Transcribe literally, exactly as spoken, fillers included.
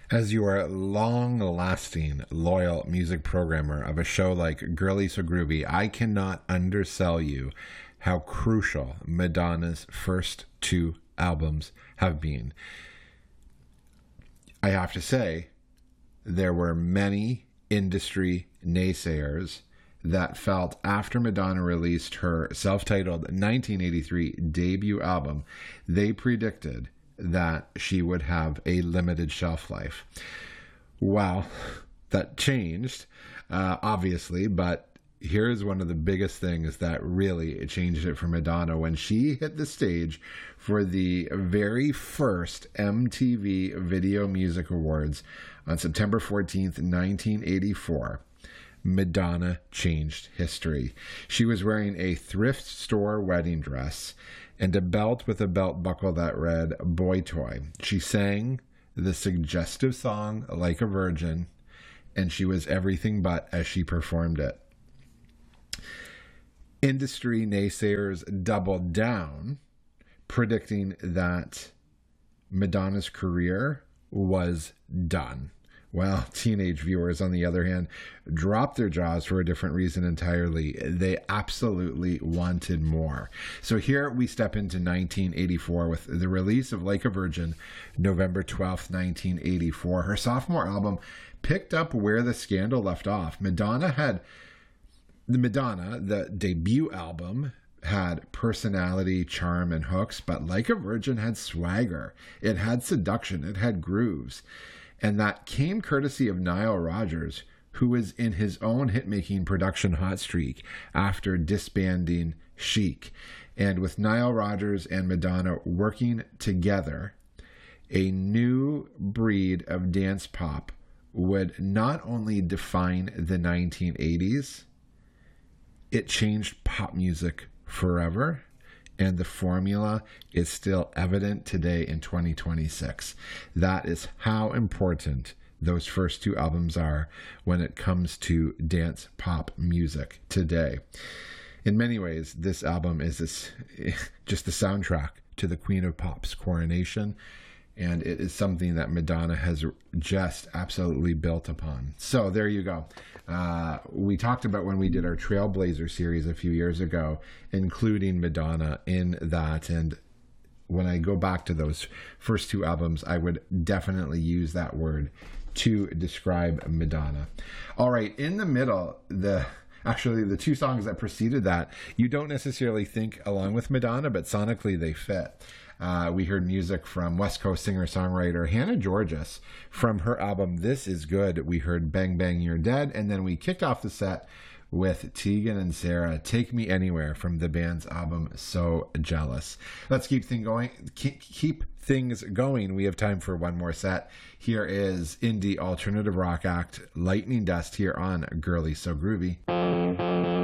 As you are a long-lasting, loyal music programmer of a show like Girly So Groovy, I cannot undersell you how crucial Madonna's first two albums have been. I have to say, there were many industry naysayers that felt after Madonna released her self-titled nineteen eighty-three debut album, they predicted that she would have a limited shelf life. Well, that changed, uh, obviously, but here's one of the biggest things that really changed it for Madonna when she hit the stage for the very first M T V Video Music Awards on September fourteenth, nineteen eighty-four. Madonna changed history. She was wearing a thrift store wedding dress and a belt with a belt buckle that read "Boy Toy." She sang the suggestive song Like a Virgin, and she was everything but as she performed it. Industry naysayers doubled down, predicting that Madonna's career was done. Well, teenage viewers, on the other hand, dropped their jaws for a different reason entirely. They absolutely wanted more. So here we step into nineteen eighty-four with the release of Like a Virgin, November twelfth, nineteen eighty-four. Her sophomore album picked up where the scandal left off. Madonna had, the Madonna, the debut album, had personality, charm, and hooks, but Like a Virgin had swagger. It had seduction. It had grooves. And that came courtesy of Nile Rodgers, who was in his own hit-making production hot streak after disbanding Chic. And with Nile Rodgers and Madonna working together, a new breed of dance pop would not only define the nineteen eighties, it changed pop music forever. And the formula is still evident today in twenty twenty-six. That is how important those first two albums are when it comes to dance pop music today. In many ways, this album is this, just the soundtrack to the Queen of Pop's coronation, and it is something that Madonna has just absolutely built upon. So there you go. Uh, we talked about when we did our Trailblazer series a few years ago, including Madonna in that. And when I go back to those first two albums, I would definitely use that word to describe Madonna. All right, in the middle, the actually the two songs that preceded that, you don't necessarily think along with Madonna, but sonically they fit. Uh, we heard music from West Coast singer-songwriter Hannah Georgas from her album This Is Good. We heard Bang Bang You're Dead, and then we kicked off the set with Tegan and Sara, Take Me Anywhere, from the band's album So Jealous. Let's keep thing going. Keep, keep things going. We have time for one more set. Here is indie alternative rock act Lightning Dust here on Girly So Groovy.